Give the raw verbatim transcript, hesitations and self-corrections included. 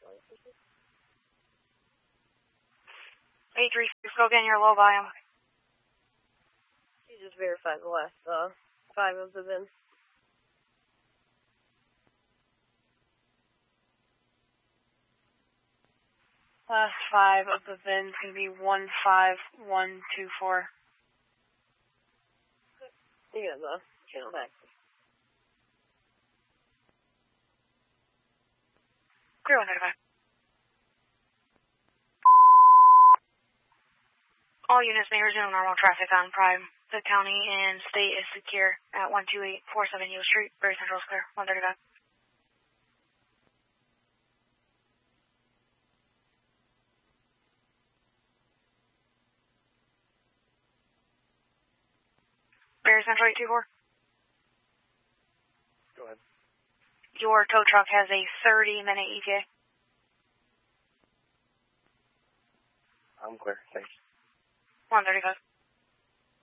eight three six, go again, you're low volume. You just verified the last uh, five of the V I N. Last five of the V I N is going to be one five one two four. You got the channel back. Clear one thirty-five. All units may resume normal traffic on Prime. The county and state is secure at one two eight four seven U Street. Very Central is clear. one thirty-five. Very Central eight two four. Go ahead. Your tow truck has a thirty minute E T A. I'm clear. Thanks. one thirty-five.